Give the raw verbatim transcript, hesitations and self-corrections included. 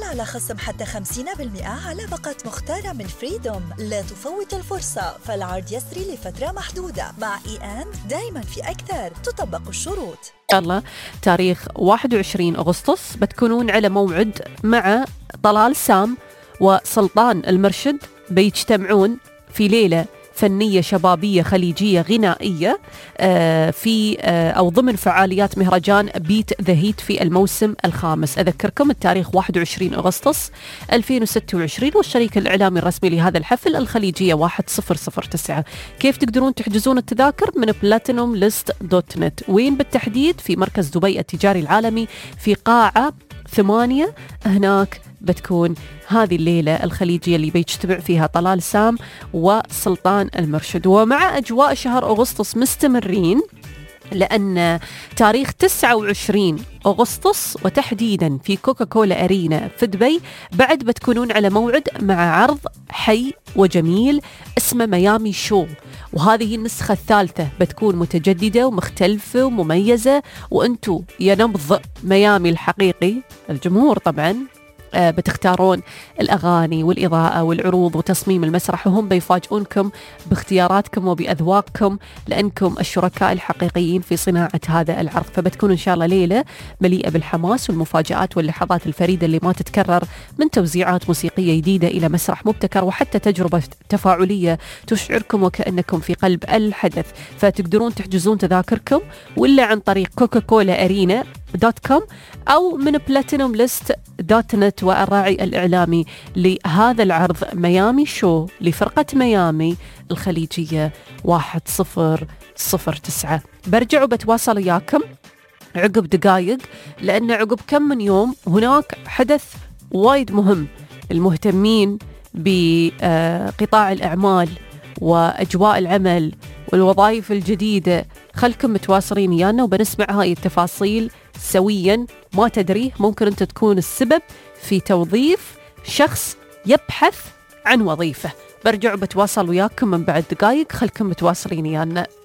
على خصم حتى خمسين بالمئة على باقة مختارة من فريدوم. لا تفوت الفرصة، فالعرض يسري لفترة محدودة. مع إي أند دايما في أكثر، تطبق الشروط. إن شاء الله تاريخ واحد وعشرين أغسطس بتكونون على موعد مع طلال سام وسلطان المرشد، بيجتمعون في ليلة فنية شبابية خليجية غنائية في أو ضمن فعاليات مهرجان بيت ذا هيت في الموسم الخامس. أذكركم التاريخ واحد وعشرين أغسطس ألفين وستة وعشرين، والشريك الإعلامي الرسمي لهذا الحفل الخليجية واحد صفر صفر تسعة. كيف تقدرون تحجزون التذاكر؟ من بلاتينوم ليست دوت نت. وين بالتحديد؟ في مركز دبي التجاري العالمي في قاعة ثمانية. هناك بتكون هذه الليلة الخليجية اللي بيجتمع فيها طلال سام وسلطان المرشد. ومع أجواء شهر أغسطس مستمرين، لأن تاريخ تسعة وعشرين أغسطس وتحديدا في كوكا كولا أرينا في دبي بعد بتكونون على موعد مع عرض حي وجميل اسمه ميامي شو، وهذه النسخة الثالثة بتكون متجددة ومختلفة ومميزة. وأنتوا يا نبض ميامي الحقيقي الجمهور طبعا آه بتختارون الأغاني والإضاءة والعروض وتصميم المسرح، وهم بيفاجئونكم باختياراتكم وبأذواقكم، لأنكم الشركاء الحقيقيين في صناعة هذا العرض. فبتكون إن شاء الله ليلة مليئة بالحماس والمفاجآت واللحظات الفريدة اللي ما تتكرر، من توزيعات موسيقية جديدة إلى مسرح مبتكر، وحتى تجربة تفاعلية تشعركم وكأنكم في قلب الحدث. فتقدرون تحجزون تذاكركم ولا عن طريق كوكا كولا أرينا دوت كوم أو من بلاتينوم ليست دوت نت. والراعي الإعلامي لهذا العرض ميامي شو لفرقة ميامي الخليجية واحد صفر صفر تسعة. برجع وبتواصل وياكم عقب دقائق، لأن عقب كم من يوم هناك حدث وايد مهم المهتمين بقطاع الأعمال وأجواء العمل والوظائف الجديدة. خلكم متواصلين يانا وبنسمع هاي التفاصيل سويا. ما تدري، ممكن أنت تكون السبب في توظيف شخص يبحث عن وظيفة. برجع بتواصل وياكم من بعد دقائق، خلكم متواصلين يانا.